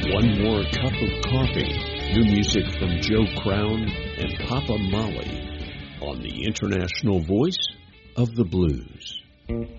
One More Cup of Coffee. New music from Joe Crown and Papa Molly on the International Voice of the Blues.